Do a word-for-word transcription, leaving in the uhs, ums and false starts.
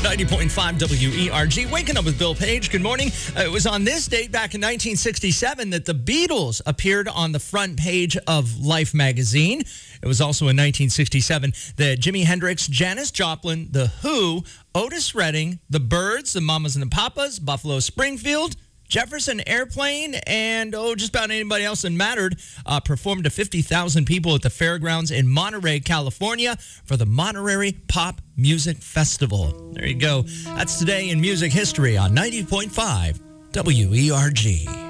ninety point five W E R G. Waking up with Bill Page. Good morning. Uh, it was on this date back in nineteen sixty-seven that the Beatles appeared on the front page of Life magazine. It was also in nineteen sixty-seven that Jimi Hendrix, Janis Joplin, The Who, Otis Redding, The Byrds, The Mamas and the Papas, Buffalo Springfield, Jefferson Airplane, and oh, just about anybody else that mattered uh, performed to fifty thousand people at the fairgrounds in Monterey, California for the Monterey Pop Music Festival. There you go. That's today in music history on ninety point five W E R G.